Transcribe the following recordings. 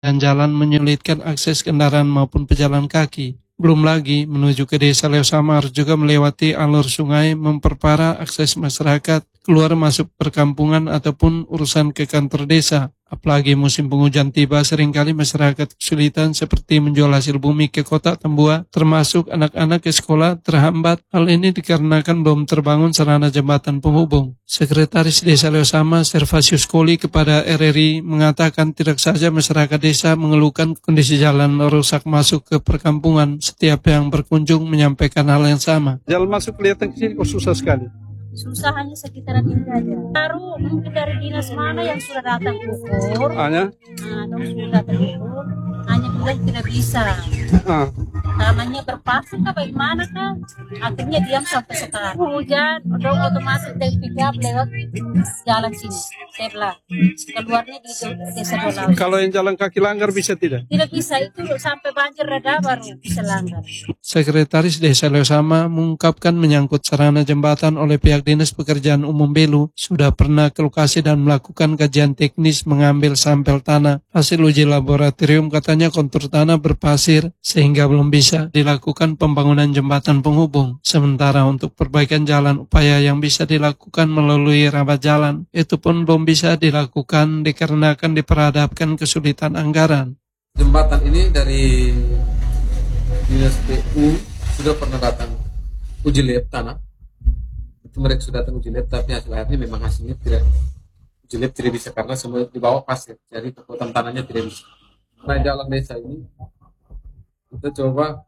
dan jalan menyulitkan akses kendaraan maupun pejalan kaki. Belum lagi, menuju ke desa Leosamar juga melewati alur sungai memperparah akses masyarakat keluar masuk perkampungan ataupun urusan ke kantor desa. Apalagi musim penghujan tiba, seringkali masyarakat kesulitan seperti menjual hasil bumi ke kota Tambua, termasuk anak-anak ke sekolah terhambat. Hal ini dikarenakan belum terbangun sarana jembatan penghubung. Sekretaris Desa Leosama, Servasius Koli, kepada RRI mengatakan tidak saja masyarakat desa mengeluhkan kondisi jalan rusak masuk ke perkampungan, setiap yang berkunjung menyampaikan hal yang sama. Jalan masuk kelihatan ke sini kok susah sekali. Susah hanya sekitaran ini aja. Baru mungkin dari dinas mana yang sudah datang ukur. Hanya? Dong sudah datang ukur. Hanya bilang tidak bisa. Namanya berpaksa kah bagaimana kah? Akhirnya diam sampai sekarang. Hujan, dong otomatis dari pick-up lewat jalan sini. Sebelah. Keluarnya di desa Dolau. Kalau yang jalan kaki langgar bisa tidak? Tidak bisa, itu sampai banjir reda baru bisa langgar. Sekretaris Desa Leosama mengungkapkan menyangkut sarana jembatan oleh pihak Dinas Pekerjaan Umum Belu sudah pernah ke lokasi dan melakukan kajian teknis mengambil sampel tanah. Hasil uji laboratorium katanya kontur tanah berpasir sehingga belum bisa dilakukan pembangunan jembatan penghubung. Sementara untuk perbaikan jalan, upaya yang bisa dilakukan melalui rawat jalan itu pun belum bisa dilakukan dikarenakan diperhadapkan kesulitan anggaran. Jembatan ini dari Dinas PU sudah pernah datang uji lab tanah. Itu mereka sudah datang uji lab, tapi hasil akhirnya memang hasilnya tidak, uji lab tidak bisa karena semua di bawah pasir, jadi kekuatan tanahnya tidak bisa. Nah, jalan desa ini kita coba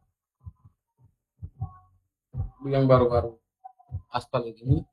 yang baru-baru aspal ini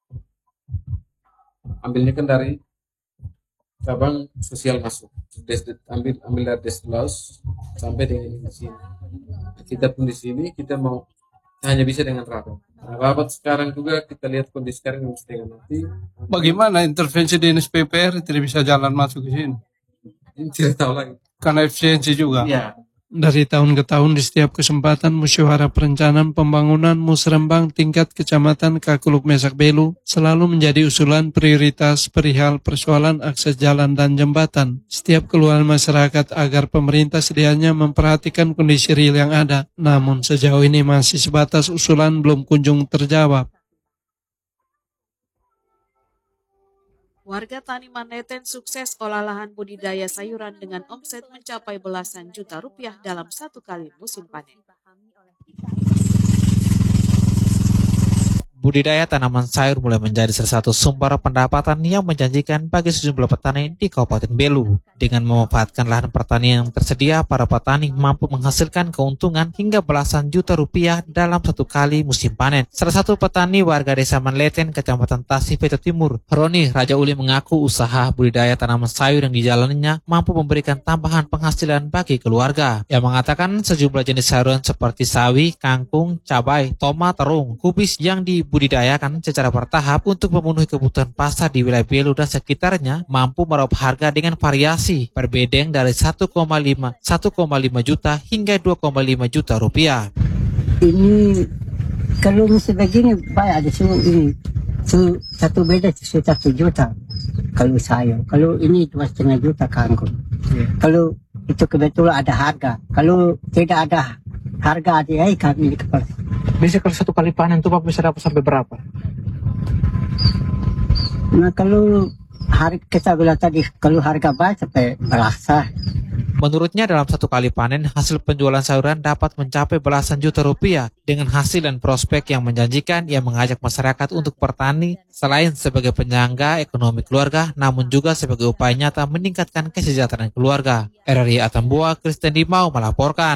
ambilnya kan dari cabang sosial masuk, ambil dari Deslos sampai dengan di sini. Kita pun di sini kita mau hanya bisa dengan rapat. Nah, rapat sekarang juga kita lihat kondisi sekarang yang setengah nanti. Bagaimana intervensi Dinas PPR tidak bisa jalan masuk ke sini? Ini tidak tahu lagi. Karena efisiensi juga. Iya. Dari tahun ke tahun di setiap kesempatan musyawarah perencanaan pembangunan Musrembang tingkat kecamatan Kakuluk Mesak Belu selalu menjadi usulan prioritas perihal persoalan akses jalan dan jembatan. Setiap keluhan masyarakat agar pemerintah sedianya memperhatikan kondisi real yang ada. Namun sejauh ini masih sebatas usulan belum kunjung terjawab. Warga Tani Maneten sukses olah lahan budidaya sayuran dengan omset mencapai belasan juta rupiah dalam satu kali musim panen. Budidaya tanaman sayur mulai menjadi salah satu sumber pendapatan yang menjanjikan bagi sejumlah petani di Kabupaten Belu. Dengan memanfaatkan lahan pertanian yang tersedia, para petani mampu menghasilkan keuntungan hingga belasan juta rupiah dalam satu kali musim panen. Salah satu petani warga desa Manleten, Kecamatan Tasih, Veto Timur, Roni Raja Uli, mengaku usaha budidaya tanaman sayur yang dijalaninya mampu memberikan tambahan penghasilan bagi keluarga. Ia mengatakan sejumlah jenis sayuran seperti sawi, kangkung, cabai, tomat, terung, kubis yang dibudidayakan secara bertahap untuk memenuhi kebutuhan pasar di wilayah Belu dan sekitarnya mampu meraup harga dengan variasi berbedeng dari 1,5 juta hingga 2,5 juta rupiah. Ini kalau musim begini banyak ada ini satu beda 1 juta kalau sayur. Kalau ini 2,5 juta kangkung. Kalau itu kebetulan ada harga. Kalau tidak ada harga ada kami di kepala. Bisa kalau satu kali panen tuh Pak bisa dapat sampai berapa? Nah kalau kita bilang tadi kalau harga baik sampai berasa. Menurutnya dalam satu kali panen hasil penjualan sayuran dapat mencapai belasan juta rupiah. Dengan hasil dan prospek yang menjanjikan, ia mengajak masyarakat untuk bertani selain sebagai penyangga ekonomi keluarga, namun juga sebagai upaya nyata meningkatkan kesejahteraan keluarga. RRI Atambua, Kristen Dimau melaporkan.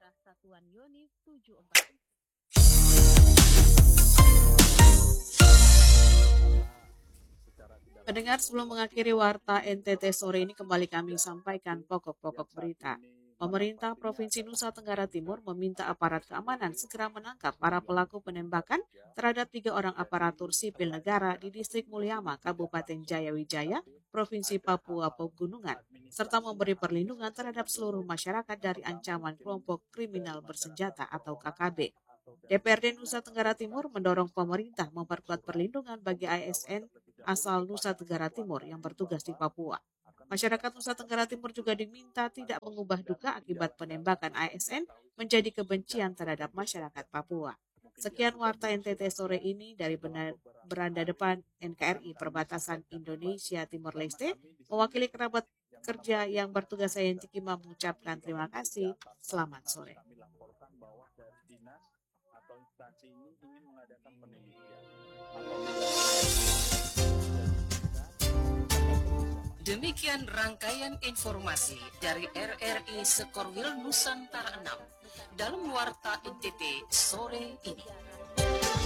Pendengar, sebelum mengakhiri Warta NTT sore ini, kembali kami sampaikan pokok-pokok berita. Pemerintah Provinsi Nusa Tenggara Timur meminta aparat keamanan segera menangkap para pelaku penembakan terhadap 3 orang aparatur sipil negara di Distrik Mulyama, Kabupaten Jayawijaya, Provinsi Papua Pegunungan, serta memberi perlindungan terhadap seluruh masyarakat dari ancaman kelompok kriminal bersenjata atau KKB. DPRD Nusa Tenggara Timur mendorong pemerintah memperkuat perlindungan bagi ASN asal Nusa Tenggara Timur yang bertugas di Papua. Masyarakat Nusa Tenggara Timur juga diminta tidak mengubah duka akibat penembakan ASN menjadi kebencian terhadap masyarakat Papua. Sekian Warta NTT sore ini dari beranda depan NKRI Perbatasan Indonesia Timor Leste, mewakili kerabat kerja yang bertugas, saya Yanti Kima mengucapkan terima kasih. Selamat sore. Demikian rangkaian informasi dari RRI Sekorwil Nusantara 6 dalam Warta NTT sore ini.